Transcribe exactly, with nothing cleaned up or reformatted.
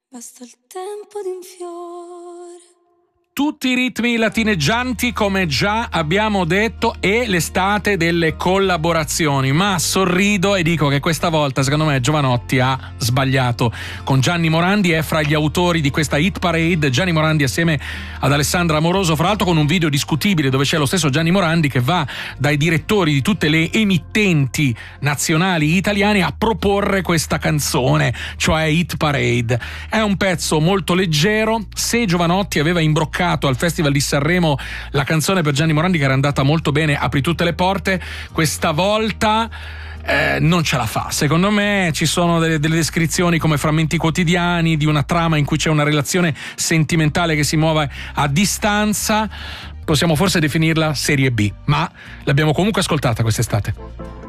Basta il tempo di un fiore. Tutti i ritmi latineggianti, come già abbiamo detto, e l'estate delle collaborazioni. Ma sorrido e dico che questa volta, secondo me, Jovanotti ha sbagliato. Con Gianni Morandi è fra gli autori di questa hit parade. Gianni Morandi assieme ad Alessandra Amoroso, fra l'altro con un video discutibile dove c'è lo stesso Gianni Morandi che va dai direttori di tutte le emittenti nazionali italiane a proporre questa canzone, cioè Hit Parade. È un pezzo molto leggero. Se Jovanotti aveva imbroccato al Festival di Sanremo la canzone per Gianni Morandi, che era andata molto bene, Apri tutte le porte, questa volta eh, non ce la fa. Secondo me ci sono delle, delle descrizioni come frammenti quotidiani di una trama in cui c'è una relazione sentimentale che si muove a distanza. Possiamo forse definirla serie B, ma l'abbiamo comunque ascoltata quest'estate.